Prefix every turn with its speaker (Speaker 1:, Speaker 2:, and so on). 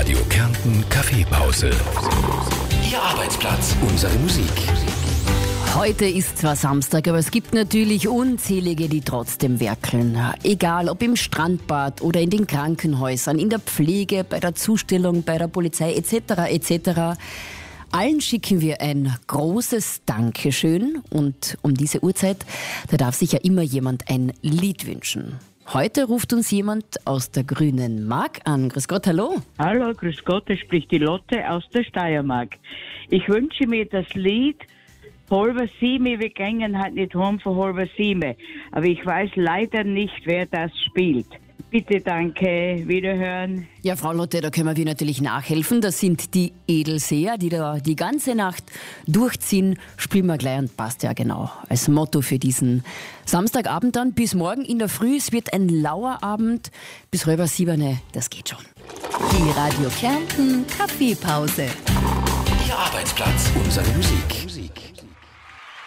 Speaker 1: Radio Kärnten Kaffeepause. Ihr Arbeitsplatz, unsere Musik.
Speaker 2: Heute ist zwar Samstag, aber es gibt natürlich unzählige, die trotzdem werkeln. Egal ob im Strandbad oder in den Krankenhäusern, in der Pflege, bei der Zustellung, bei der Polizei etc. etc. Allen schicken wir ein großes Dankeschön und um diese Uhrzeit, da darf sich ja immer jemand ein Lied wünschen. Heute ruft uns jemand aus der Grünen Mark an. Grüß Gott, hallo.
Speaker 3: Hallo, grüß Gott, es spricht die Lotte aus der Steiermark. Ich wünsche mir das Lied Halber Sieme, wir gingen halt nicht heim von halber Sieme. Aber ich weiß leider nicht, wer das spielt. Bitte, danke, wiederhören.
Speaker 2: Ja, Frau Lotte, da können wir natürlich nachhelfen. Das sind die Edelseher, die da die ganze Nacht durchziehen. Spielen wir gleich und passt ja genau als Motto für diesen Samstagabend dann. Bis morgen in der Früh, es wird ein lauer Abend. Bis halber 7, das geht schon.
Speaker 4: Die Radio Kärnten Kaffeepause.
Speaker 1: Ihr Arbeitsplatz, unsere Musik.